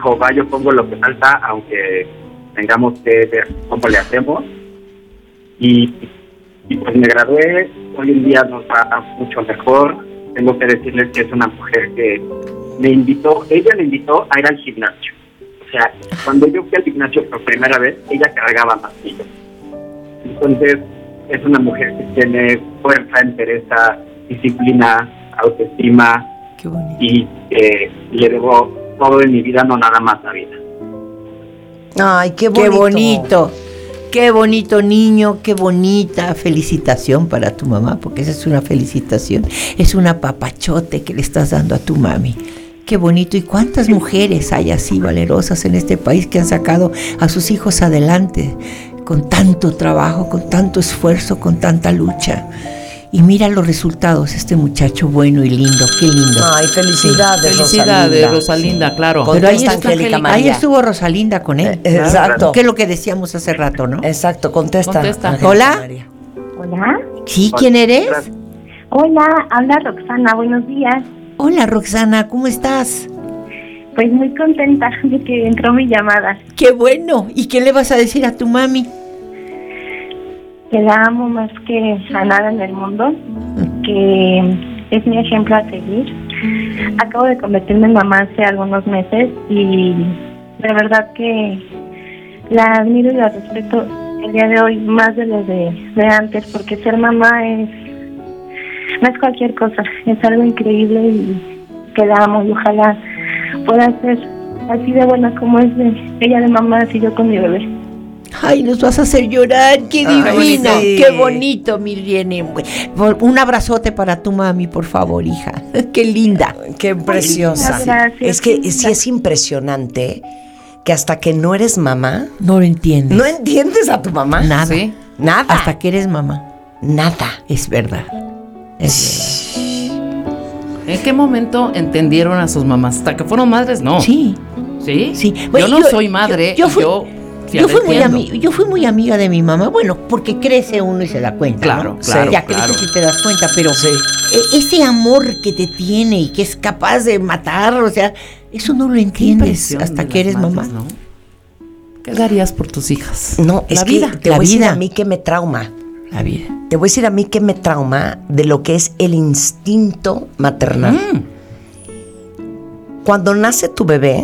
dijo, va, yo pongo lo que falta, aunque tengamos que ver cómo le hacemos. Y pues me gradué, hoy en día nos va mucho mejor. Tengo que decirles que es una mujer que ella me invitó a ir al gimnasio. O sea, cuando yo fui al gimnasio por primera vez, ella cargaba más que yo. Entonces, es una mujer que tiene fuerza, entereza, disciplina, autoestima. Qué bonito. Y le debo todo de mi vida, no nada más la vida. Ay, qué bonito. Qué bonito. Qué bonito, niño, qué bonita felicitación para tu mamá, porque esa es una felicitación, es un apapachote que le estás dando a tu mami. Qué bonito. ¿Y cuántas mujeres hay así valerosas en este país que han sacado a sus hijos adelante con tanto trabajo, con tanto esfuerzo, con tanta lucha? Y mira los resultados, este muchacho bueno y lindo, qué lindo. Ay, felicidades, Felicidades, Rosalinda, Sí. claro. Pero ahí, Contesta, Angélica ahí María. estuvo Rosalinda con él. Exacto. Que es lo que decíamos hace rato, ¿no? Exacto, contesta. Angélica Hola. María. Hola. Sí, ¿quién eres? Hola, habla Roxana, buenos días. Hola, Roxana, ¿cómo estás? Pues muy contenta de que entró mi llamada. Qué bueno. ¿Y qué le vas a decir a tu mami? Que la amo más que a nada en el mundo, que es mi ejemplo a seguir. Acabo de convertirme en mamá hace algunos meses y de verdad que la admiro y la respeto el día de hoy más de lo de antes, porque ser mamá no es cualquier cosa, es algo increíble y que la amo y ojalá pueda ser así de buena como es ella de mamá, así yo con mi bebé. Ay, nos vas a hacer llorar, qué divina, sí. qué bonito, Mirjane. Un abrazote para tu mami, por favor, hija. Qué linda. Qué preciosa. Muchas gracias. Es que sí es impresionante que hasta que no eres mamá, No lo entiendes. no entiendes a tu mamá. Nada. Sí. Nada. Hasta que eres mamá. Nada. Es verdad. Es ¿En qué momento entendieron a sus mamás? ¿Hasta que fueron madres? No. verdad. Sí. ¿Sí? Sí. Yo Bueno, no soy madre. yo fui- Sí, Yo la fui, entiendo. yo fui muy amiga de mi mamá, bueno, porque crece uno y se da cuenta. Claro, ¿no? claro, Ya claro. creces y te das cuenta, pero ese amor que te tiene y que es capaz de matar, o sea, eso no lo Qué entiendes impresión hasta de que las eres mamá. madres, ¿no? ¿Qué darías por tus hijas? No, es La que vida. te la voy a decir vida. a mí que me trauma. La vida. Te voy a decir a mí que me trauma de lo que es el instinto maternal. Cuando nace tu bebé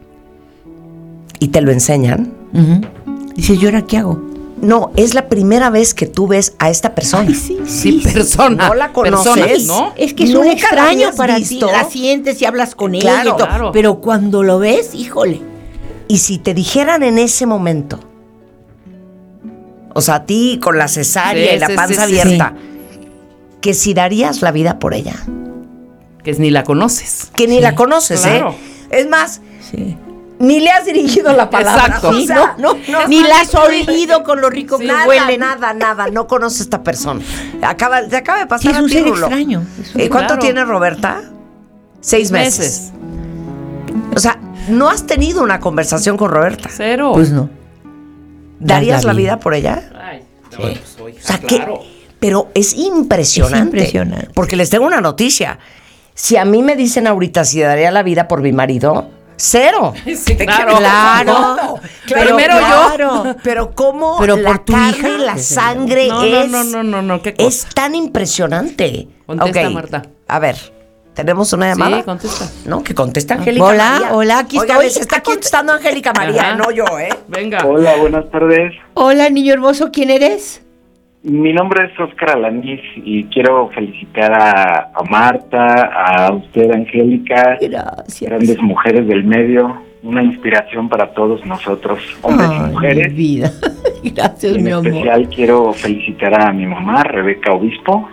y te lo enseñan, Dices, ¿yo ahora qué hago? no, es la primera vez que tú ves a esta persona. Ay, sí, Sí, persona. No la conoces, Personas, ¿no? Es que es ¿Nunca un la extraño habías para visto? ti. La sientes y hablas con Claro, ella y todo. claro. Pero cuando lo ves, híjole. Y si te dijeran en ese momento, o sea, a ti con la cesárea Sí, y la sí, panza sí, sí. abierta, que si darías la vida por ella, Que ni la conoces. que ni la conoces, claro. ¿eh? Es más, Sí. ni le has dirigido la palabra. Exacto. O Sí, sea, no, ni la has olido con lo rico que Nada, huelen. nada, no conoce a esta persona. Te acaba de Sí, pasar es a un ti, ser Rulo. extraño. Es un- ¿Cuánto Claro. tiene Roberta? 6 meses. O sea, no has tenido una conversación con Roberta. Cero. Pues no. ¿Darías Das la vida por ella? Ay, no, Sí. pues, oye, O sea, claro. pero es impresionante. Es impresionante. Porque les tengo una noticia. Si a mí me dicen ahorita si daría la vida por mi marido, cero. Sí, claro. Claro. Primero yo. Pero cómo Pero la por tu carne, hija, la desde sangre No, es... no, qué cosa. Es tan impresionante. Contesta, Ok, Marta. A ver, ¿tenemos una llamada? Sí, contesta. No, que conteste Angélica Hola, María. hola, aquí Oiga, estoy. les está Aquí contestando Angélica María, Ajá. no yo, ¿eh? Venga. Hola, buenas tardes. Hola, niño hermoso, ¿quién eres? Mi nombre es Óscar Alanís y quiero felicitar a Marta, a usted, Angélica, Gracias. grandes mujeres del medio, una inspiración para todos nosotros, hombres y Ay, mujeres. mi vida. Gracias, En mi amor. especial quiero felicitar a mi mamá, Rebeca Obispo,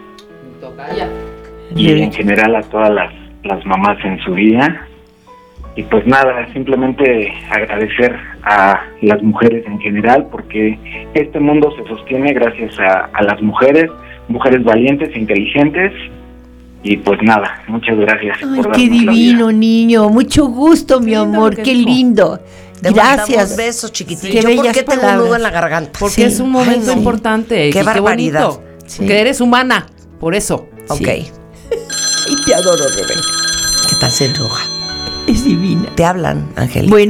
y en general a todas las mamás en su día. Y pues nada, simplemente agradecer a las mujeres en general, porque este mundo se sostiene gracias a las mujeres valientes e inteligentes. Y pues nada, muchas gracias. Ay, por qué darnos la divino, vida. niño. Mucho gusto, mi lindo amor. lo que Qué dijo. lindo. Te mandamos Gracias. besos, chiquitín. Qué ¿Yo por bellas qué tengo un palabras. nudo en la garganta? Porque Sí. es un momento Ay, no. importante. Qué y barbaridad. bonito. Sí. Porque eres humana. Por eso. Ok. Y te adoro, Rebeca. ¿Qué tal se enoja? Es divina. Te hablan, Angélica. Bueno.